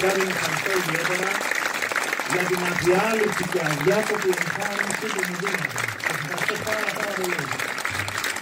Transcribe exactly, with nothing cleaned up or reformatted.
Χάρη, ευχαριστώ ιδιαίτερα για την αδιάλειπτη και αδιάκοπη εμφάνιση που μου δίνετε. Σας ευχαριστώ πάρα πάρα πολύ.